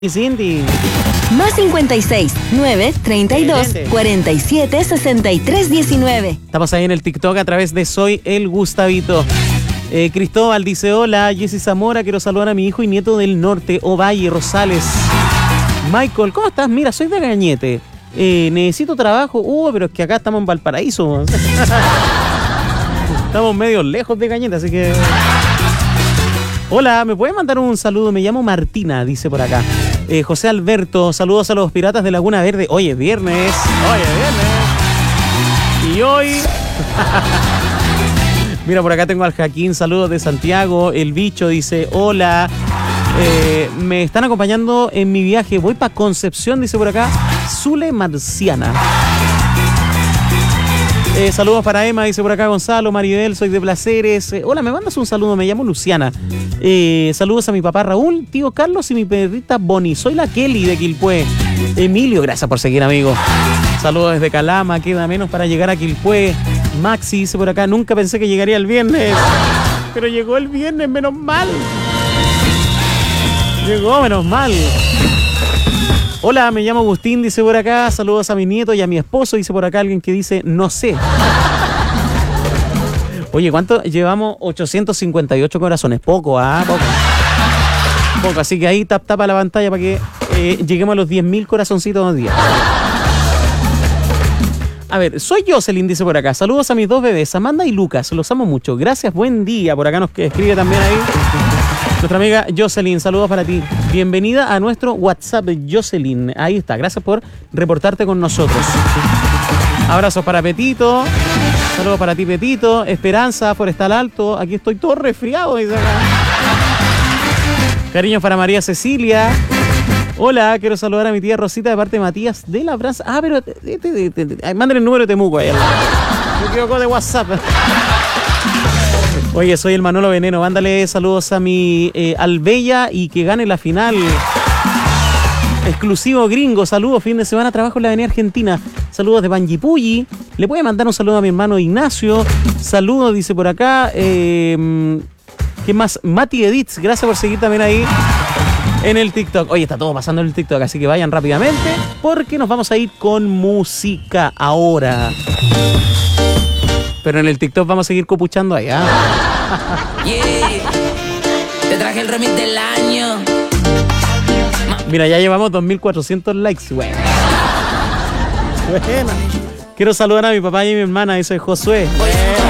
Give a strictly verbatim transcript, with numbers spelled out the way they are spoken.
Cindy. Más cincuenta y seis, nueve, treinta y dos, cuarenta y siete, sesenta y tres, diecinueve. Estamos ahí en el TikTok a través de Soy el Gustavito. Eh, Cristóbal dice, hola, Jessy Zamora, quiero saludar a mi hijo y nieto del norte, Ovalle Rosales. Michael, ¿cómo estás? Mira, soy de Gañete. Eh, necesito trabajo. Uh, pero es que acá estamos en Valparaíso. Estamos medio lejos de Gañete, así que... Hola, ¿me puede mandar un saludo? Me llamo Martina, dice por acá. Eh, José Alberto, saludos a los piratas de Laguna Verde. Oye, viernes. Oye, viernes. Y hoy... Mira, por acá tengo al Jaquín, saludos de Santiago. El Bicho dice, hola. Eh, me están acompañando en mi viaje. Voy para Concepción, dice por acá. Zule Marciana. Eh, saludos para Emma, dice por acá Gonzalo, Maribel, soy de Placeres. Eh, hola, me mandas un saludo, me llamo Luciana. Eh, saludos a mi papá Raúl, tío Carlos y mi perrita Bonnie. Soy la Kelly de Quilpué. Emilio, gracias por seguir, amigo. Saludos desde Calama, queda menos para llegar a Quilpué. Maxi dice por acá, nunca pensé que llegaría el viernes. Pero llegó el viernes, menos mal. Llegó, menos mal. Hola, me llamo Agustín, dice por acá. Saludos a mi nieto y a mi esposo, dice por acá alguien que dice, no sé. Oye, ¿cuánto llevamos? ochocientos cincuenta y ocho corazones. Poco, ¿ah? Poco. Poco, así que ahí tap, tapa la pantalla para que eh, lleguemos a los diez mil corazoncitos dos días. A ver, soy Jocelyn, dice por acá. Saludos a mis dos bebés, Amanda y Lucas. Los amo mucho. Gracias, buen día. Por acá nos escribe también ahí nuestra amiga Jocelyn, saludos para ti. Bienvenida a nuestro WhatsApp, Jocelyn. Ahí está, gracias por reportarte con nosotros. Abrazos para Petito. Saludos para ti, Petito. Esperanza, Forestal Alto. Aquí estoy todo resfriado, dice acá. Cariños para María Cecilia. Hola, quiero saludar a mi tía Rosita de parte de Matías de la Brasa. Ah, pero te, te, te, te, te, manden el número de Temuco ahí. Me equivoco de WhatsApp. Oye, soy el Manolo Veneno. Mándale saludos a mi eh, Albella y que gane la final. Exclusivo gringo. Saludos, fin de semana, trabajo en la Avenida Argentina. Saludos de Panguipulli. Le puede mandar un saludo a mi hermano Ignacio. Saludos, dice por acá. Eh, ¿Qué más? Mati Edits. Gracias por seguir también ahí en el TikTok. Oye, está todo pasando en el TikTok, así que vayan rápidamente porque nos vamos a ir con música ahora. Pero en el TikTok vamos a seguir copuchando ahí, ¿ah? Yeah. Te traje el remix del año. Mira, ya llevamos dos mil cuatrocientos likes. Bueno. Bueno. Quiero saludar a mi papá y a mi hermana, dice Josué. Bueno.